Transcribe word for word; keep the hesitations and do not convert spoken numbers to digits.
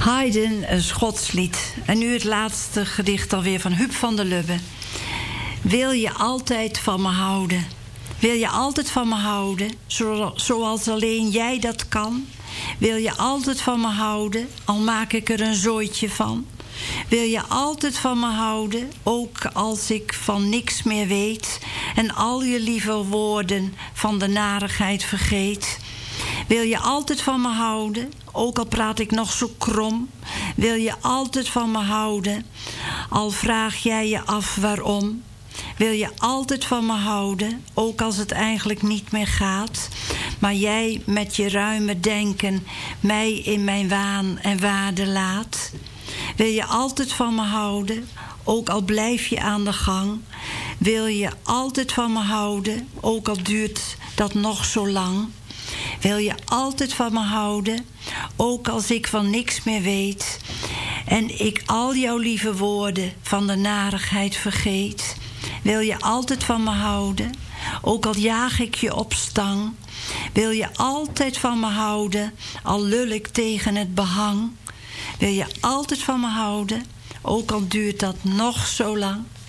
Haydn, een Schotslied. En nu het laatste gedicht alweer van Huub van der Lubbe. Wil je altijd van me houden? Wil je altijd van me houden, zoals alleen jij dat kan? Wil je altijd van me houden, al maak ik er een zooitje van? Wil je altijd van me houden, ook als ik van niks meer weet en al je lieve woorden van de narigheid vergeet? Wil je altijd van me houden, ook al praat ik nog zo krom? Wil je altijd van me houden, al vraag jij je af waarom? Wil je altijd van me houden, ook als het eigenlijk niet meer gaat, maar jij met je ruime denken mij in mijn waan en waarde laat? Wil je altijd van me houden, ook al blijf je aan de gang? Wil je altijd van me houden, ook al duurt dat nog zo lang? Wil je altijd van me houden, ook als ik van niks meer weet en ik al jouw lieve woorden van de narigheid vergeet? Wil je altijd van me houden, ook al jaag ik je op stang? Wil je altijd van me houden, al lul ik tegen het behang? Wil je altijd van me houden, ook al duurt dat nog zo lang?